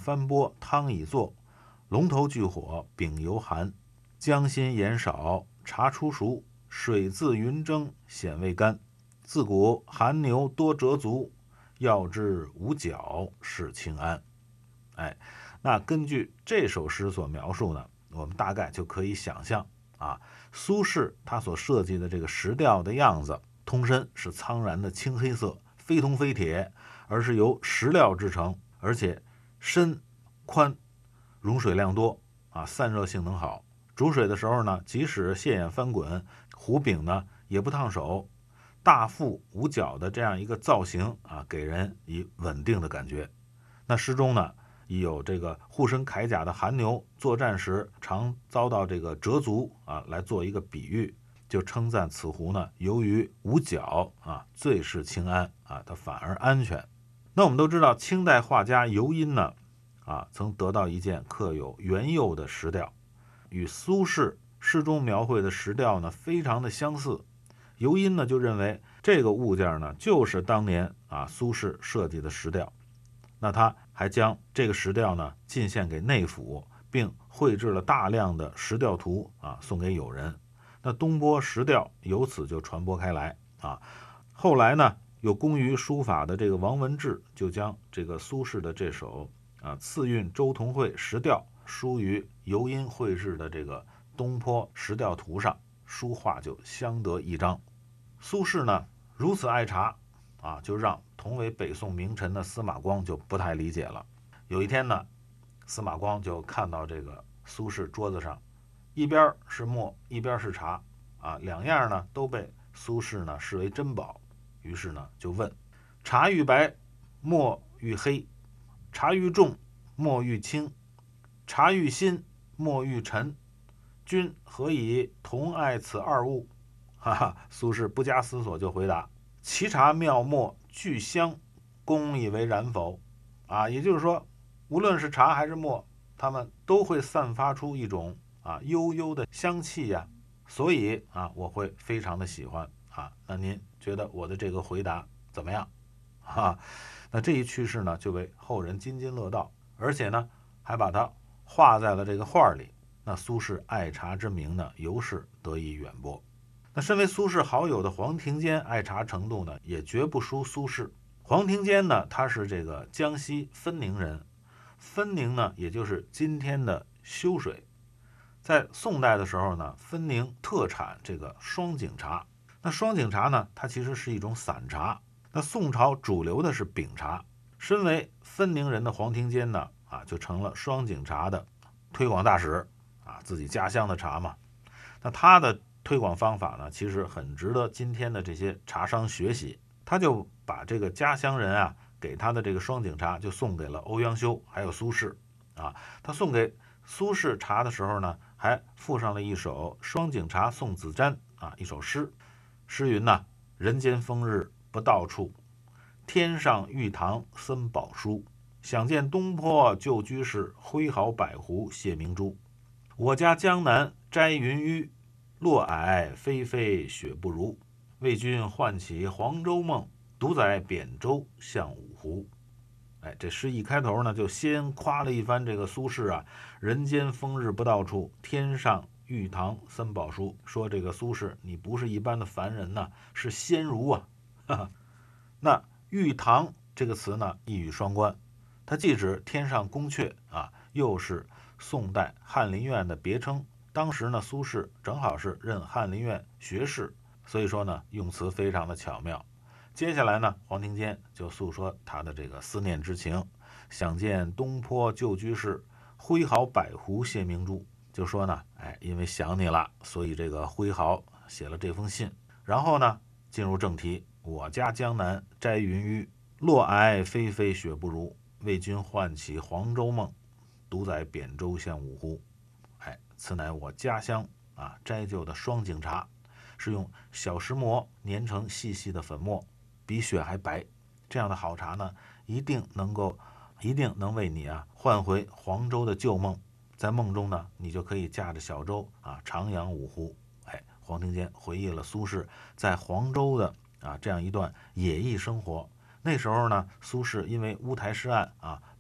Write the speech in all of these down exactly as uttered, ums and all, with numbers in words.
翻钵，汤已做，龙头聚火，饼犹寒。姜辛盐少，茶初熟，水自云蒸，鲜未干。自古寒牛多折足，要知无脚是清安。哎，那根据这首诗所描述呢，我们大概就可以想象啊，苏轼他所设计的这个石吊的样子，通身是苍然的青黑色，非铜非铁，而是由石料制成，而且深宽，容水量多啊，散热性能好。煮水的时候呢，即使蟹眼翻滚，糊饼呢也不烫手。大腹无角的这样一个造型啊，给人以稳定的感觉。那诗中呢，已有这个护身铠甲的寒牛作战时常遭到这个折足啊，来做一个比喻，就称赞此壶呢，由于无角啊，最是清安啊，它反而安全。那我们都知道，清代画家尤因呢，啊，曾得到一件刻有元佑的石吊，与苏轼诗中描绘的石吊呢，非常的相似。尤因呢就认为这个物件呢，就是当年啊苏轼设计的石吊。那他还将这个石吊呢进献给内府，并绘制了大量的石吊图啊，送给友人。那东坡石吊由此就传播开来啊。后来呢，有工于书法的这个王文志就将这个苏轼的这首啊次韵周同会石吊书于尤因绘制的这个东坡石吊图上，书画就相得益彰。苏轼呢如此爱茶啊，就让同为北宋名臣的司马光就不太理解了。有一天呢，司马光就看到这个苏轼桌子上一边是墨，一边是茶啊，两样呢都被苏轼呢视为珍宝。于是呢就问：茶愈白，墨愈黑；茶愈重，墨愈轻；茶愈新，墨愈沉。君何以同爱此二物？哈哈，苏轼不加思索就回答：其茶妙墨俱香，公以为然否？啊，也就是说，无论是茶还是墨，它们都会散发出一种啊悠悠的香气呀、啊，所以啊，我会非常的喜欢啊。那您觉得我的这个回答怎么样？啊，那这一趣事呢，就为后人津津乐道，而且呢，还把它画在了这个画里。那苏轼爱茶之名呢，由是得以远播。那身为苏轼好友的黄庭坚爱茶程度呢，也绝不输苏轼。黄庭坚呢，他是这个江西分宁人，分宁呢，也就是今天的修水。在宋代的时候呢，分宁特产这个双井茶。那双井茶呢，它其实是一种散茶。那宋朝主流的是饼茶。身为分宁人的黄庭坚呢，啊，就成了双井茶的推广大使啊，自己家乡的茶嘛。那他的推广方法呢，其实很值得今天的这些茶商学习。他就把这个家乡人啊给他的这个双井茶就送给了欧阳修还有苏轼啊。他送给苏轼茶的时候呢，还附上了一首《双井茶送子瞻》啊，一首诗。诗云呐：人间风日不到处，天上玉堂森宝书。想见东坡旧居士，挥毫百壶谢明珠。我家江南摘云雨，落霭霏霏雪不如。为君唤起黄州梦，独载扁舟向五湖。哎，这诗一开头呢，就先夸了一番这个苏轼啊，人间风日不到处，天上玉堂森宝书，说这个苏轼你不是一般的凡人呐、啊，是仙儒啊。哈哈，那玉堂这个词呢，一语双关，它既指天上宫阙啊，又是宋代翰林院的别称。当时呢，苏轼正好是任翰林院学士，所以说呢，用词非常的巧妙。接下来呢，黄庭坚就诉说他的这个思念之情，想见东坡旧居士，挥毫百壶谢明珠。就说呢，哎，因为想你了，所以这个挥毫写了这封信。然后呢，进入正题，我家江南摘云雨，落霭霏霏雪不如。为君唤起黄州梦，独载扁舟向五湖。哎，此乃我家乡啊摘就的双井茶，是用小石磨碾成细细的粉末，比雪还白。这样的好茶呢，一定能够，一定能为你啊唤回黄州的旧梦。在梦中呢，你就可以驾着小舟啊徜徉五湖。哎，黄庭坚回忆了苏轼在黄州的啊这样一段野逸生活。那时候呢，苏轼因为乌台诗案啊被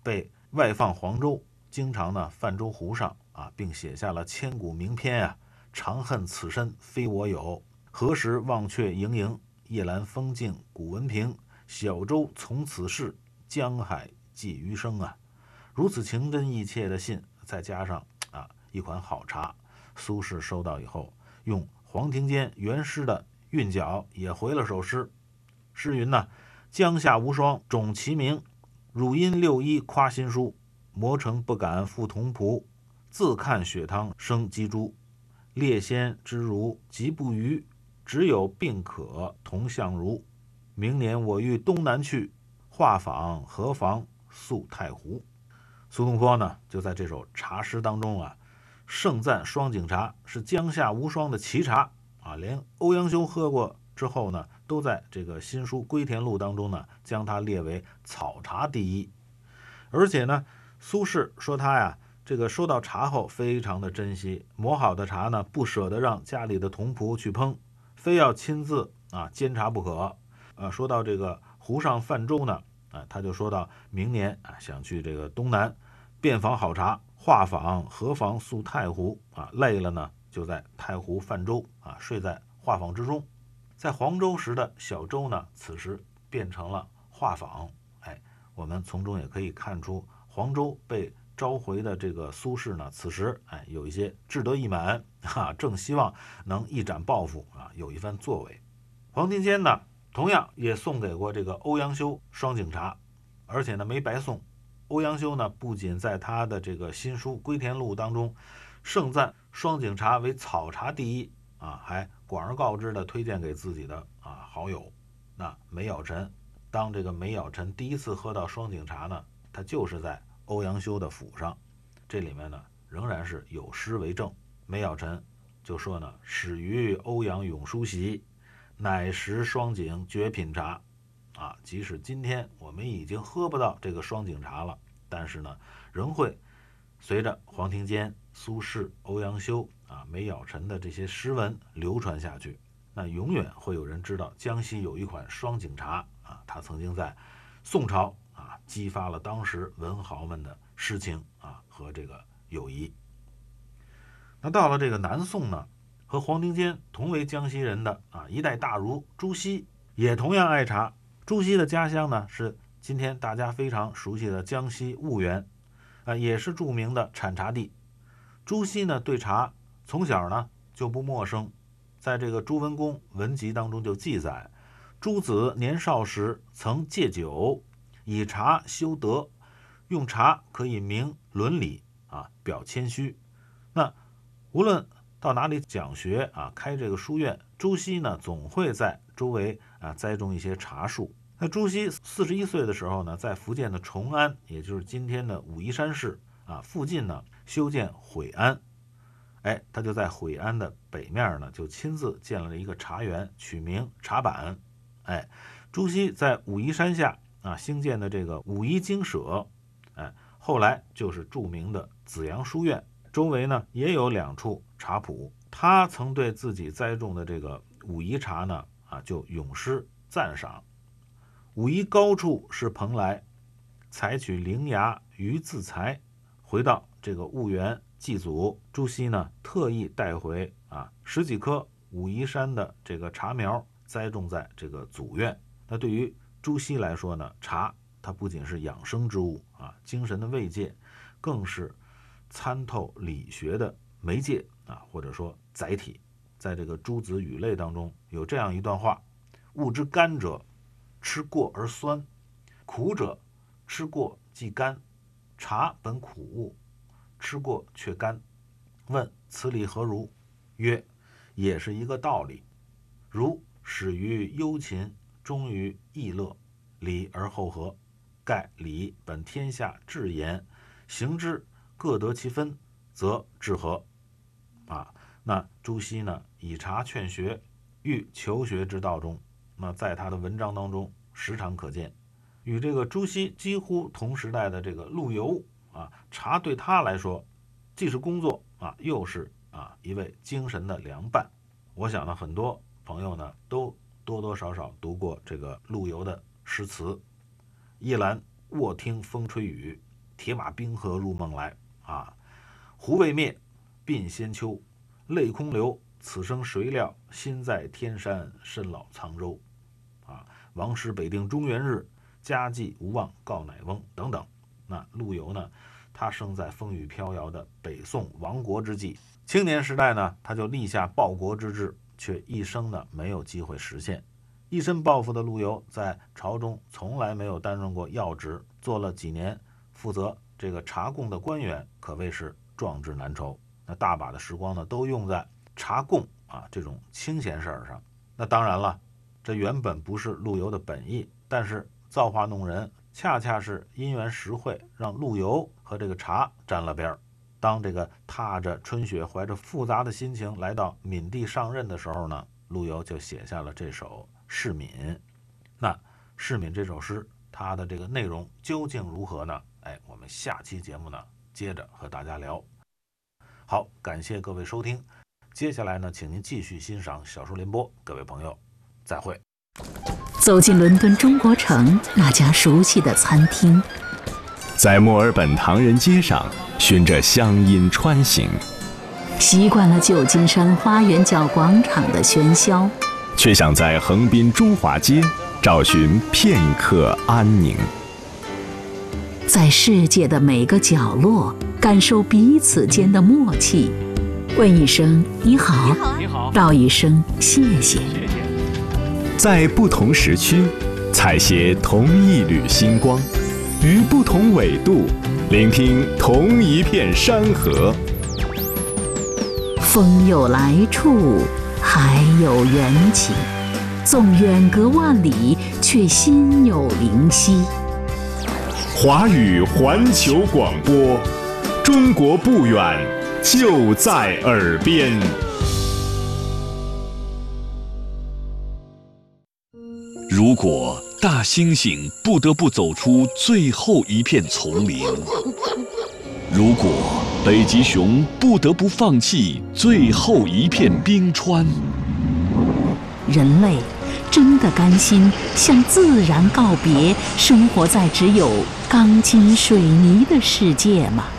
外放黄州，经常呢泛舟湖上啊，并写下了千古名篇啊。长恨此身非我有，何时忘却营营？夜阑风静古文平，小舟从此逝，江海寄余生啊。如此情真意切的信，再加上啊一款好茶，苏轼收到以后，用黄庭坚原诗的韵脚也回了首诗。诗云呢：江夏无双种其名，汝因六一夸新书，磨成不敢复同仆，自看雪汤生鸡猪。列仙之如极不渝，只有并可同相如。明年我欲东南去，画舫何妨宿太湖。苏东坡呢，就在这首茶诗当中啊，盛赞双井茶是江夏无双的奇茶啊，连欧阳修喝过之后呢，都在这个新书《归田录》当中呢，将它列为草茶第一。而且呢，苏轼说他呀，这个收到茶后非常的珍惜，磨好的茶呢，不舍得让家里的童仆去烹，非要亲自啊煎茶不可。呃，说到这个湖上泛舟呢，啊，他就说到明年啊想去这个东南遍访好茶，画舫何妨宿太湖啊，累了呢就在太湖泛舟啊，睡在画舫之中。在黄州时的小舟呢，此时变成了画舫。哎，我们从中也可以看出，黄州被召回的这个苏轼呢，此时哎有一些志得意满啊，正希望能一展抱负啊，有一番作为。黄庭坚呢，同样也送给过这个欧阳修双井茶，而且呢没白送。欧阳修呢，不仅在他的这个新书《归田录》当中盛赞双井茶为草茶第一啊，还广而告之的推荐给自己的啊好友。那梅尧臣，当这个梅尧臣第一次喝到双井茶呢，他就是在欧阳修的府上。这里面呢，仍然是有诗为证。梅尧臣就说呢：“始于欧阳永叔席，乃食双井绝品茶。”啊，即使今天我们已经喝不到这个双井茶了，但是呢，仍会随着黄庭坚、苏轼、欧阳修啊、梅尧臣的这些诗文流传下去。那永远会有人知道江西有一款双井茶啊，它曾经在宋朝啊激发了当时文豪们的诗情啊和这个友谊。那到了这个南宋呢，和黄庭坚同为江西人的啊一代大儒朱熹也同样爱茶。朱熹的家乡呢是今天大家非常熟悉的江西婺源，啊也是著名的产茶地。朱熹呢对茶从小呢就不陌生，在这个《朱文公文集》当中就记载，朱子年少时曾戒酒，以茶修德，用茶可以明伦理啊，表谦虚。那无论到哪里讲学啊，开这个书院，朱熹呢总会在周围啊栽种一些茶树。那朱熹四十一岁的时候呢，在福建的崇安，也就是今天的武夷山市啊附近呢修建毁安。哎，他就在毁安的北面呢，就亲自建了一个茶园，取名茶板。哎，朱熹在武夷山下啊兴建的这个武夷精舍，哎，后来就是著名的紫阳书院，周围呢也有两处茶圃。他曾对自己栽种的这个武夷茶呢啊就咏诗赞赏：武夷高处是蓬莱，采取灵芽于自裁。回到这个婺源祭祖，朱熹呢特意带回啊十几棵武夷山的这个茶苗，栽种在这个祖院。那对于朱熹来说呢，茶它不仅是养生之物啊，精神的慰藉，更是参透理学的媒介啊，或者说载体。在这个《诸子语类》当中有这样一段话：物之甘者，吃过而酸；苦者，吃过即甘。茶本苦物，吃过却甘。问此理何如？曰：也是一个道理。如始于忧勤，终于逸乐，理而后合。盖理本天下至言，行之各得其分，则治和。啊，那朱熹呢，以茶劝学，欲求学之道中，那在他的文章当中时常可见。与这个朱熹几乎同时代的这个陆游啊，茶对他来说既是工作啊，又是啊一位精神的良伴。我想呢，很多朋友呢都多多少少读过这个陆游的诗词：夜阑卧听风吹雨， 铁马冰河入梦来啊！胡未灭，鬓先秋，泪空流。此生谁料，心在天山，身老沧州。啊，王师北定中原日，家祭无忘告乃翁等等。那陆游呢，他生在风雨飘摇的北宋亡国之际，青年时代呢，他就立下报国之志，却一生呢没有机会实现。一身抱负的陆游，在朝中从来没有担任过要职，做了几年负责这个查贡的官员，可谓是壮志难酬。那大把的时光呢，都用在查贡啊这种清闲事儿上。那当然了，这原本不是陆游的本意，但是造化弄人，恰恰是因缘实会，让陆游和这个茶沾了边儿。当这个踏着春雪，怀着复杂的心情来到闽地上任的时候呢，陆游就写下了这首《市闽》。那《市闽》这首诗，它的这个内容究竟如何呢？哎，我们下期节目呢，接着和大家聊。好，感谢各位收听。接下来呢，请您继续欣赏小说联播，各位朋友，再会。 走进伦敦中国城那家熟悉的餐厅， 在墨尔本唐人街上循着乡音穿行， 习惯了旧金山花园角广场的喧嚣， 却想在横滨中华街找寻片刻安宁。 在世界的每个角落感受彼此间的默契，问一声你好， 你好， 道一声谢谢。 在不同时区采撷同一缕星光，于不同纬度聆听同一片山河。 风有来处，海有缘起，纵远隔万里，却心有灵犀。 华语环球广播，中国不远，就在耳边。 如果大猩猩不得不走出最后一片丛林，如果北极熊不得不放弃最后一片冰川， 人类真的甘心向自然告别，生活在只有钢筋水泥的世界吗？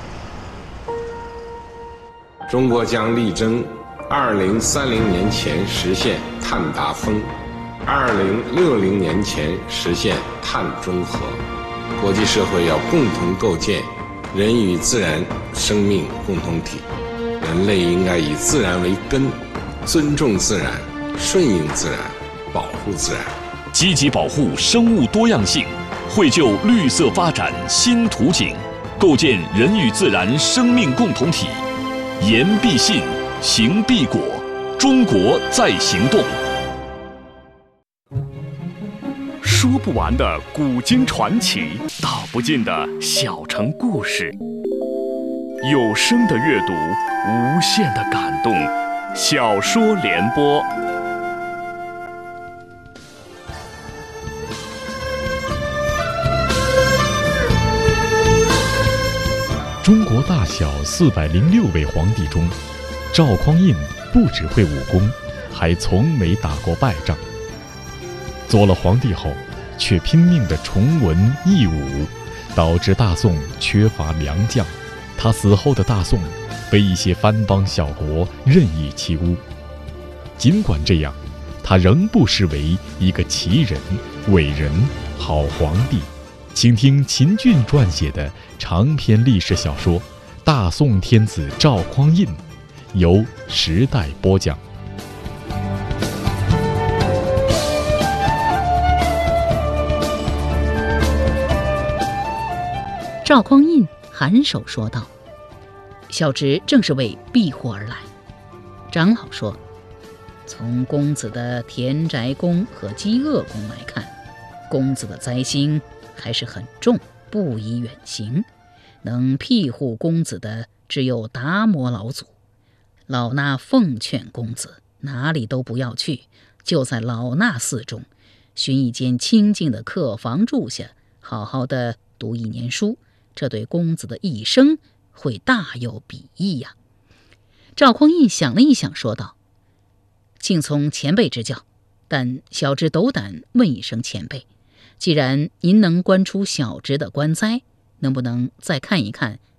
中国将力争二零三零年前实现碳达峰，二零六零年前实现碳中和。国际社会要共同构建人与自然生命共同体，人类应该以自然为根，尊重自然，顺应自然，保护自然， 积极保护生物多样性，绘就绿色发展新图景，构建人与自然生命共同体。言必信，行必果，中国在行动。说不完的古今传奇，道不尽的小城故事。有声的阅读，无限的感动。小说联播。 中国大小四百零六位皇帝中，赵匡胤不只会武功，还从没打过败仗。做了皇帝后，却拼命地崇文抑武，导致大宋缺乏良将。他死后的大宋被一些藩邦小国任意欺污。尽管这样，他仍不失为一个奇人、伟人、好皇帝。请听秦俊撰写的长篇历史小说《大宋天子赵匡胤》，由时代播讲。 赵匡胤颔首说道：“小侄正是为避祸而来。”长老说：“从公子的田宅宫和饥饿宫来看，公子的灾星还是很重，不宜远行。能庇护公子的只有达摩老祖。老衲奉劝公子，哪里都不要去，就在老衲寺中寻一间清静的客房住下，好好的读一年书，这对公子的一生会大有裨益呀。”赵匡胤想了一想，说道：“请从前辈指教，但小侄斗胆问一声前辈，既然您能观出小侄的官灾， 能不能再看一看